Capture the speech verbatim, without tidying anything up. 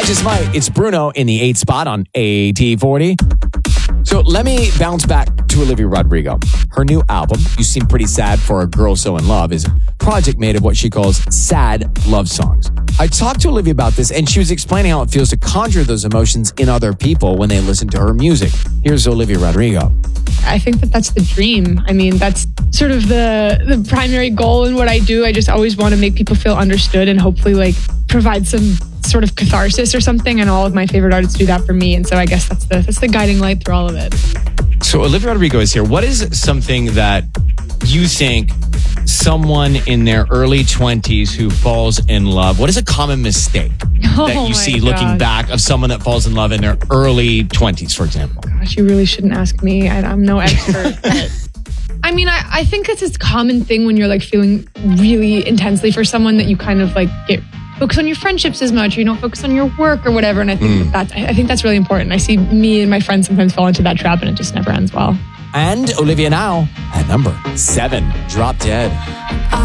just might. It's Bruno in the eighth spot on A T forty. So let me bounce back to Olivia Rodrigo. Her new album, You Seem Pretty Sad for a Girl So in Love, is a project made of what she calls sad love songs. I talked to Olivia about this, and she was explaining how it feels to conjure those emotions in other people when they listen to her music. Here's Olivia Rodrigo. I think that that's the dream. I mean, that's sort of the the primary goal in what I do. I just always want to make people feel understood and hopefully like provide some sort of catharsis or something. And all of my favorite artists do that for me. And so I guess that's the that's the guiding light through all of it. So Olivia Rodrigo is here. What is something that you think someone in their early twenties who falls in love, what is a common mistake Oh that you my see God. looking back of someone that falls in love in their early twenties, for example? Gosh, you really shouldn't ask me. I, I'm no expert. But I mean, I, I think it's this common thing when you're like feeling really intensely for someone that you kind of like get focus on your friendships as much, or you don't focus on your work or whatever. And I think mm. that that's, I think that's really important. I see me and my friends sometimes fall into that trap and it just never ends well. And Olivia now at number seven, Drop Dead.